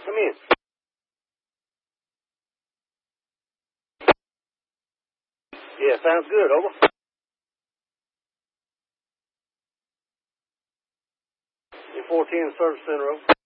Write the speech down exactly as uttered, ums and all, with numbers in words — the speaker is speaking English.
come in. Yeah, sounds good, over. four ten Service Center, over.